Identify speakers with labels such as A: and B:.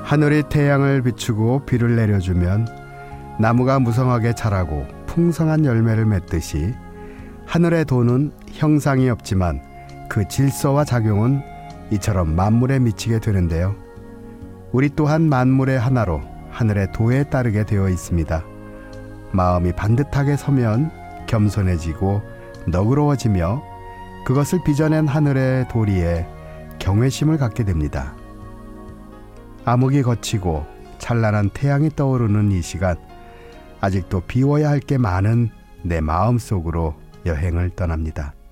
A: 하늘이 태양을 비추고 비를 내려주면 나무가 무성하게 자라고 풍성한 열매를 맺듯이 하늘의 도는 형상이 없지만 그 질서와 작용은 이처럼 만물에 미치게 되는데요. 우리 또한 만물의 하나로 하늘의 도에 따르게 되어 있습니다. 마음이 반듯하게 서면 겸손해지고 너그러워지며 그것을 빚어낸 하늘의 도리에 경외심을 갖게 됩니다. 암흑이 걷히고 찬란한 태양이 떠오르는 이 시간, 아직도 비워야 할 게 많은 내 마음 속으로 여행을 떠납니다.